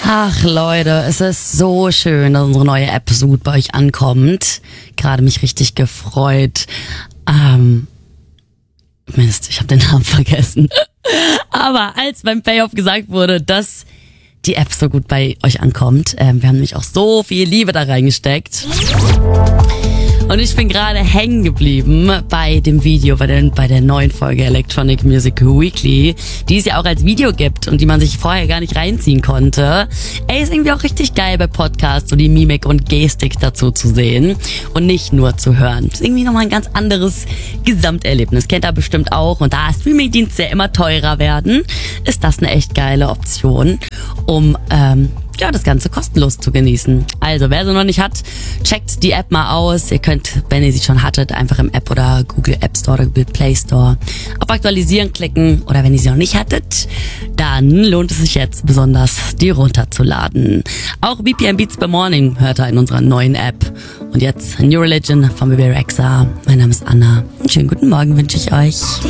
Ach Leute, es ist so schön, dass unsere neue App so gut bei euch ankommt. Gerade mich richtig gefreut. Mist, ich habe den Namen vergessen. Aber als beim Payoff gesagt wurde, dass die App so gut bei euch ankommt, wir haben nämlich auch so viel Liebe da reingesteckt. Und ich bin gerade hängen geblieben bei dem Video, bei der neuen Folge Electronic Music Weekly, die es ja auch als Video gibt und die man sich vorher gar nicht reinziehen konnte. Ist irgendwie auch richtig geil bei Podcasts, so die Mimik und Gestik dazu zu sehen und nicht nur zu hören. Das ist irgendwie nochmal ein ganz anderes Gesamterlebnis. Kennt ihr bestimmt auch. Und da Streamingdienste ja immer teurer werden, ist das eine echt geile Option, um das Ganze kostenlos zu genießen. Also, wer sie noch nicht hat, checkt die App mal aus. Ihr könnt, wenn ihr sie schon hattet, einfach im App oder Google App Store oder Google Play Store auf Aktualisieren klicken. Oder wenn ihr sie noch nicht hattet, dann lohnt es sich jetzt besonders, die runterzuladen. Auch BPM Beats by Morning hört ihr in unserer neuen App. Und jetzt New Religion von Bebe Rexha. Mein Name ist Anna. Einen schönen guten Morgen wünsche ich euch.